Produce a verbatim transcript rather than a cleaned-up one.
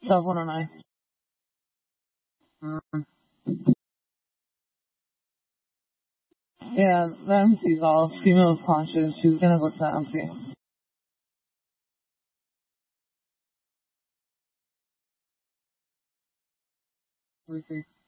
Sub one oh nine. Mm. Yeah, the M C's all female conscious. She's gonna go to the M C. We see.